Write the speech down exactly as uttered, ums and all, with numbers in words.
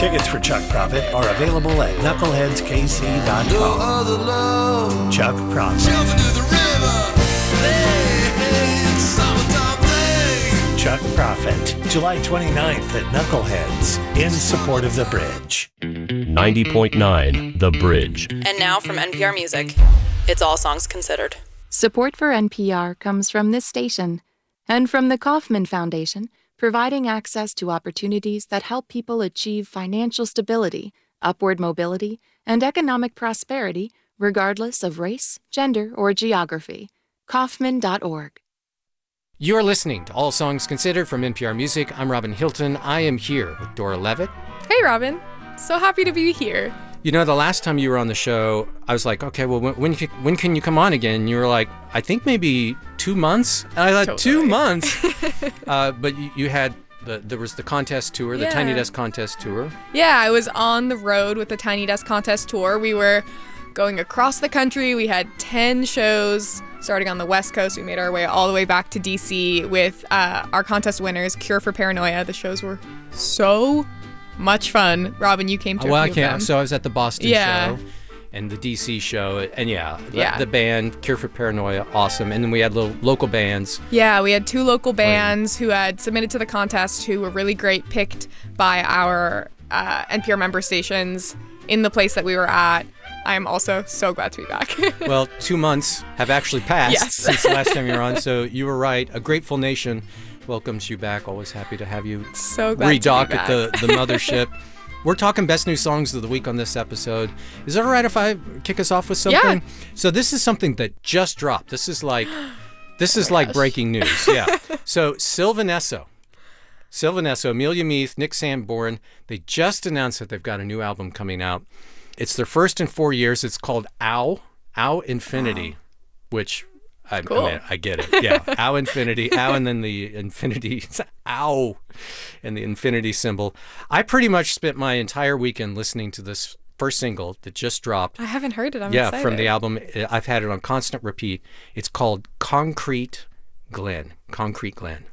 Tickets for Chuck Prophet are available at knuckleheads k c dot com. Chuck Prophet. Chuck Prophet, July twenty-ninth at Knuckleheads, in support of The Bridge. ninety point nine The Bridge. And now from N P R Music, it's All Songs Considered. Support for N P R comes from this station and from the Kauffman Foundation, providing access to opportunities that help people achieve financial stability, upward mobility, and economic prosperity regardless of race, gender, or geography. Kauffman dot org. You're listening to All Songs Considered from N P R Music. I'm Robin Hilton. I am here with Dora Levitt. Hey, Robin. So happy to be here. You know, the last time you were on the show, I was like, okay, well, when when, when can you come on again? And you were like, I think maybe two months. And I thought, Totally. two months? uh, but you, you had, the, there was the contest tour, the Yeah. Tiny Desk contest tour. Yeah, I was on the road with the Tiny Desk Contest Tour. We were going across the country. We had ten shows starting on the West Coast. We made our way all the way back to D C with uh, our contest winners, Cure for Paranoia. The shows were so much fun. Robin, you came to Well, a I few of can't. them. So I was at the Boston Yeah. show and the D C show. And yeah, the, Yeah. the band, Cure for Paranoia, awesome. And then we had little local bands. Yeah, we had two local bands who had submitted to the contest who were really great, picked by our uh, N P R member stations in the place that we were at. I'm also so glad to be back. Well, two months have actually passed Yes. since the last time you were on, so you were right. A Grateful Nation welcomes you back. Always happy to have you So glad to be redock back. at the, the mothership. We're talking best new songs of the week on this episode. Is it all right if I kick us off with something? Yeah. So this is something that just dropped. This is like this is my like gosh. breaking news. Yeah. So Sylvanesso. Sylvanesso, Amelia Meath, Nick Sanborn, they just announced that they've got a new album coming out. It's their first in four years. It's called Ow, Ow Infinity, which I, Cool. I mean, I get it. Yeah, Ow Infinity, Ow, and then the infinity, Ow, and the infinity symbol. I pretty much spent my entire weekend listening to this first single that just dropped. I haven't heard it. I'm yeah, excited. from the album. I've had it on constant repeat. It's called Concrete Glen. Concrete Glen.